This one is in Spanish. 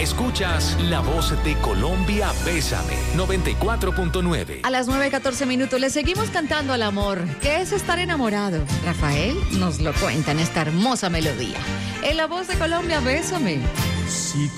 Escuchas La Voz de Colombia, Bésame, 94.9. A las 9:14 le seguimos cantando al amor. ¿Qué es estar enamorado? Rafael nos lo cuenta en esta hermosa melodía. En La Voz de Colombia, Bésame. Si